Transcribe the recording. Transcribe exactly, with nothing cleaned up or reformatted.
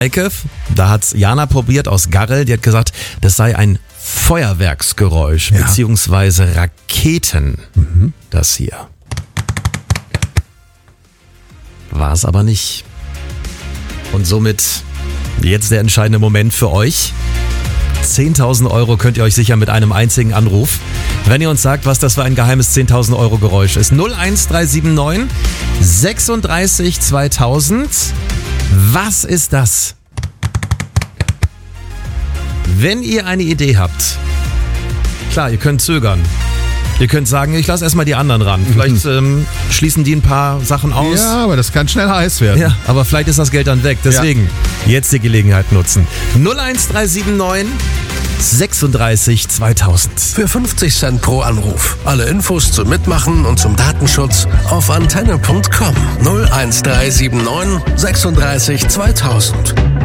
Eike, da hat Jana probiert aus Garrel, die hat gesagt, das sei ein Feuerwerksgeräusch, Ja. beziehungsweise Raketen, Mhm. das hier. War es aber nicht. Und somit jetzt der entscheidende Moment für euch. zehntausend Euro könnt ihr euch sichern mit einem einzigen Anruf. Wenn ihr uns sagt, was das für ein geheimes zehntausend Euro Geräusch ist. null eins drei sieben neun sechsunddreißig zweitausend. Was ist das? Wenn ihr eine Idee habt, klar, ihr könnt zögern. Ihr könnt sagen, ich lasse erstmal die anderen ran. Vielleicht ähm, schließen die ein paar Sachen aus. Ja, aber das kann schnell heiß werden. Ja, aber vielleicht ist das Geld dann weg. Deswegen jetzt die Gelegenheit nutzen. null eins drei sieben neun sechsunddreißig zweitausend. Für fünfzig Cent pro Anruf. Alle Infos zum Mitmachen und zum Datenschutz auf antenne punkt com. null eins drei sieben neun sechsunddreißig zweitausend.